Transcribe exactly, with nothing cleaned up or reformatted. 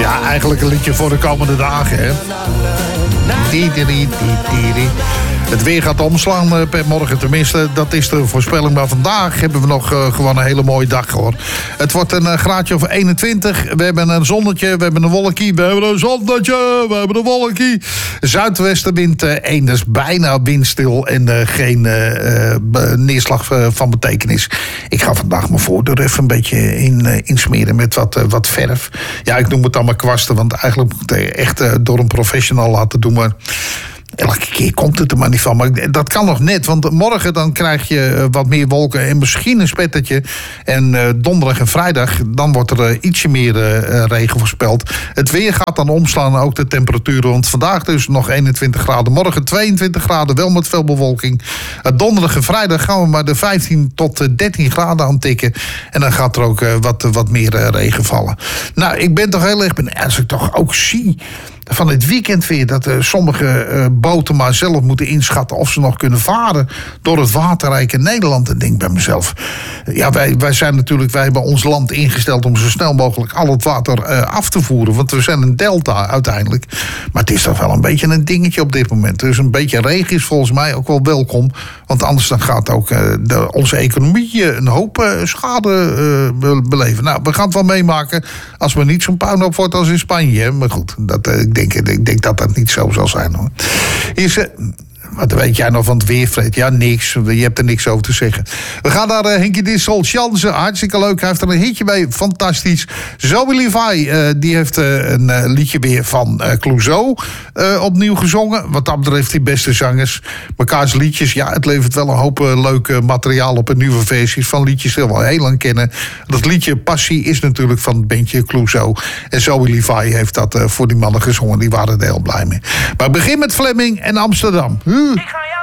Ja, eigenlijk een liedje voor de komende dagen, hè. Die, die, die, die, die. Het weer gaat omslaan per morgen, tenminste. Dat is de voorspelling. Maar vandaag hebben we nog uh, gewoon een hele mooie dag, hoor. Het wordt een uh, graadje of eenentwintig. We hebben een zonnetje, we hebben een wolkie. We hebben een zonnetje, we hebben een wolkie. Zuidwestenwind uh, één, dus bijna windstil. En uh, geen uh, uh, neerslag uh, van betekenis. Ik ga vandaag mijn voordeur even een beetje in, uh, insmeren met wat, uh, wat verf. Ja, ik noem het dan maar kwasten. Want eigenlijk moet ik het echt uh, door een professional laten doen. Maar elke keer komt het er maar niet van. Maar dat kan nog net, want morgen dan krijg je wat meer wolken en misschien een spettertje. En uh, donderdag en vrijdag, dan wordt er uh, ietsje meer uh, regen voorspeld. Het weer gaat dan omslaan, ook de temperaturen. Want vandaag dus nog eenentwintig graden. Morgen tweeëntwintig graden, wel met veel bewolking. Uh, donderdag en vrijdag gaan we maar de vijftien tot dertien graden aan tikken. En dan gaat er ook uh, wat, wat meer uh, regen vallen. Nou, ik ben toch heel erg... Als ik toch ook zie van het weekend weer dat uh, sommige uh, boten maar zelf moeten inschatten of ze nog kunnen varen door het waterrijke Nederland. En denk bij mezelf, ja, wij, wij zijn natuurlijk, wij hebben ons land ingesteld om zo snel mogelijk al het water uh, af te voeren. Want we zijn een delta uiteindelijk. Maar het is toch wel een beetje een dingetje op dit moment. Dus een beetje regen is volgens mij ook wel welkom. Want anders dan gaat ook uh, de, onze economie uh, een hoop uh, schade uh, beleven. Nou, we gaan het wel meemaken als we niet zo'n puinhoop wordt als in Spanje. Hè? Maar goed, dat, uh, ik, denk, ik denk dat dat niet zo zal zijn, hoor. Hier is... Uh, Wat weet jij nog van het weer, Fred? Ja, niks. Je hebt er niks over te zeggen. We gaan naar uh, Henkie Dissel, Jansen. Hartstikke leuk. Hij heeft er een hitje bij. Fantastisch. Zoe Levi, uh, die heeft uh, een uh, liedje weer van uh, Clouseau uh, opnieuw gezongen. Wat dat betreft die beste zangers. Mekaars liedjes, ja, het levert wel een hoop uh, leuk uh, materiaal op. En nieuwe versies van liedjes die we al heel lang kennen. Dat liedje Passie is natuurlijk van het bandje Clouseau. En Zoe Levi heeft dat uh, voor die mannen gezongen. Die waren er heel blij mee. Maar begin met Fleming en Amsterdam. Huh.